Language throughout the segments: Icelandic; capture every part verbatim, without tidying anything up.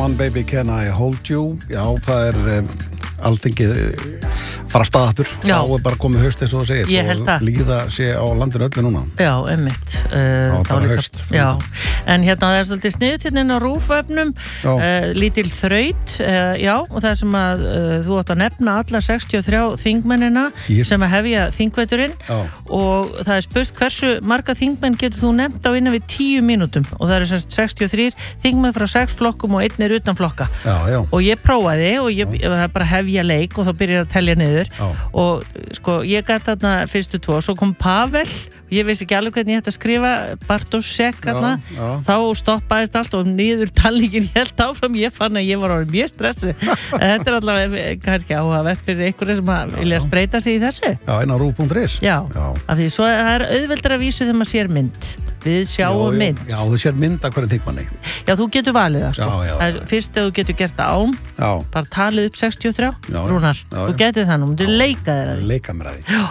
on baby can I hold you. Já, það er um, alþingið fara af stað aftur. Já. Þá er bara komið haust eins og þú segir. Ég held og að. líða sé á landinu öllu núna. Já, einmitt. Uh, Já, þá bara líka- haust. Já, en hérna það er svolítið sniðut hérna inn á rúfvefnum, Já. uh, lítil þraut, uh, já, og það er sem að uh, þú átt að nefna alla sextíu og þrjá þingmennina Ég- sem að hefja þingveturinn Já. og það er spurt hversu marga þingmenn getur þú nefnt á innan við tíu mínútum og það eru semst sextíu og þrír þingmenn frá sex flokkum og einn er utan flokka. Já, já. Og ég prófaði og ég, það er bara hefja leik og þá byrjar að telja niður Já. og sko ég gæti þarna fyrstu tvo, svo kom Pavel, ég vissi ekki alveg hvernig ég ætti að skrifa Bartoszek þarna, já. þá stoppaðist allt og niður talningin hélt áfram, ég fann að ég var orðin mjög stressu. Þetta er allavega kannski áhugavert fyrir einhverju sem að vilja spreyta sig í þessu. Já, inn á rú punktur is. Já, Já. af því svo það er auðveldar að vísu þegar maður sér mynd. Við sjáum já, mynd. Já, þú sér mynd af hverju þingmanni. Já, þú getur valið það sko. Já, já, Það er já. fyrst ef þú getur gert það án, Já, bara talið upp sextíu og þrjú, Já, já. Rúnar, Já, þú já. getið það nú, þú leika þér að því. leika mér að því. Já,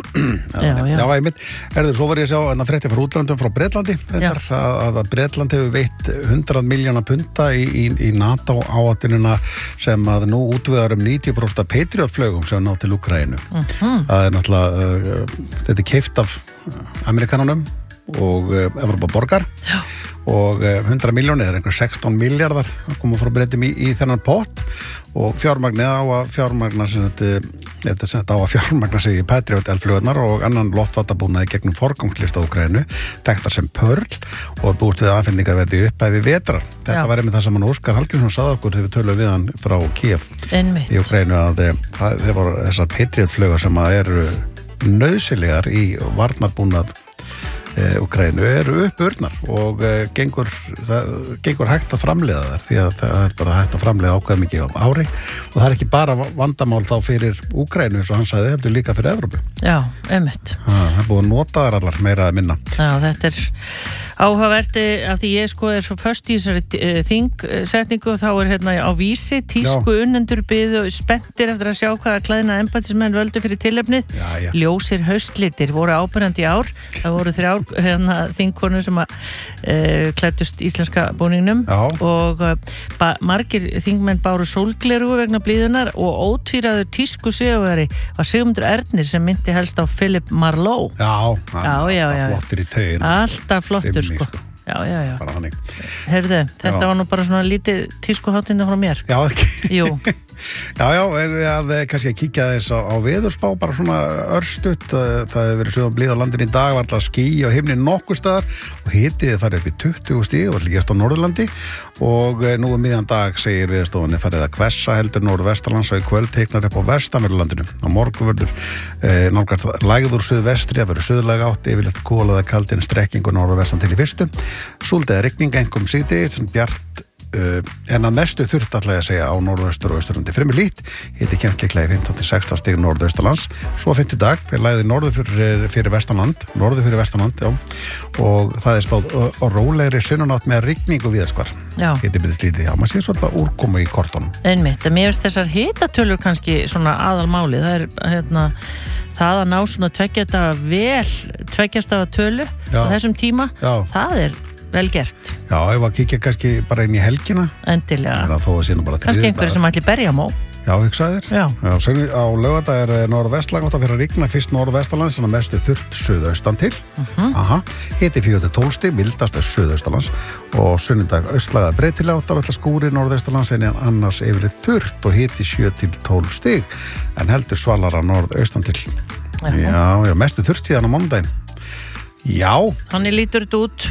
já, já. Já, einmitt. Erður, svo var ég að sjá en að frétti frá útlandum frá Bretlandi reyndar, að, að Bretland hefur veitt hundrað milljóna punta í, í, í NATO áætlunina sem að nú útvegar um níutíu prósent af Patriot-flögum sem ná til Úkraínu. Mhm. Það er náttúrulega, uh, þetta er keypt af Amerikanunum og uh, Evrópa borgar Já. og uh, hundrað milljónir er einhver sextán miljardar að koma frá breytum í, í þennan pott og fjármagnið á að fjármagna sem þetta, þetta sem þetta á að fjármagna sig í Patriot elflugurnar og annan loftvattabúnaði gegnum forgangslista Úkraínu, tektar sem Pearl og er búist við aðfinningaverði uppæfi vetrar. Þetta Já. var einmitt það sem hann Óskar Hallgrímsson sagði okkur þegar við töluðum við hann frá Kiev Einmitt. í Úkraínu að eh, það þeir voru þessar Patriot flugur sem að eru nauðsynlegar í varnarbúnað Úkraínu eru uppurnar og uh, gengur, það, gengur hægt að framleiða þar því að það er bara hægt að framleiða ákveð mikið á ári og það er ekki bara vandamál þá fyrir Úkraínu eins og hann sagði heldur líka fyrir Evrópu. Já, einmitt. Það er búið að nota þar allar meira að minna. Já, þetta er áhugaverti af því ég sko er svo föst í þessari uh, þingsetningu og þá er hérna á Vísi tísku unnendur byðu spenntir eftir að sjá hvaða klæðina embættismenn völdu fyrir tilefnið. Já, já. Ljósir haustlitir voru ábyrjandi í ár. Það voru þrjár hérna, þingkonur sem að uh, klæddust íslenska búningnum Já. og uh, margir þingmenn báru sólgleru vegna blíðunar og ótvíraður tísku sigurvegari var Sigmundur Ernir sem myndi helst á Philip Marlowe. Já, Já, hann já, er já. alltaf flottir í taugin. Alltaf flottur Dimmi, sko. sko. Já, já, já. Bara þannig. Herðu, þetta Já. var nú bara svona lítið tískuháttinda frá mér. Já, ekki. Jú. Já, já, að kannski að kíkja þess á, á veðurspá, bara svona örstutt, það hefur verið sögum blíð á landinu í dag, var alltaf ský á himnin nokkuð staðar og hitið farið upp í tuttugu stig, var líkast á Norðurlandi og nú um miðjan dag segir veðurstofunni farið að hvessa heldur norðvesturlands og í kvöld teiknar upp á vestanverðurlandinu. Á morgun verður eh, nálgast lægður suðvestri að verður suðlæg átt, yfirleitt kólaða kaldin strekking og norðvestan til í fyrstu. Súldið rigning einkum síðdegis sem bjart Uh, en að mestu þurft alltaf að segja á norðaustur og austurlandi fremur lít hitti kemtliklega í fimmtán til sextán stig norðausturlands svo fimmti dag fyrir læði norður fyrir, fyrir vestanland norður fyrir vestanland já. Og það er spáð og rólegri sunnanátt með rigningu víðaskvar hitti byrðist lítið, já maður sé svolítið úrkomu í kortunum. Einmitt, en mér finnst þessar hitatölur kannski svona aðalmáli, það er hérna það að ná svona tveggjasta vel tveggjasta tölu Já. á þessum tíma, Já. það er vel gert. Já, ef að kíkja kannski bara inn í helgina Endilega. en að þó að sé nú bara Kannski einhverju sem ætli berjamó. Já, hugsaðir. Já. Já, sen, á laugardag er norðvestlag átt að fyrir að rigna fyrst norðvestalands en að mestu þurrt suðaustan til. Mhm. Aha, hiti fjögur til tólf stig, mildast er suðaustalands og sunnudag austlægað breytilega áttar alltaf skúri norðaustalands en annars yfirleitt þurrt og hiti sjö til tólf stig en heldur svalara norðaustan til. Já, já, mestu þurrt síðan á mánudaginn. Já. Þannig lítur þetta út.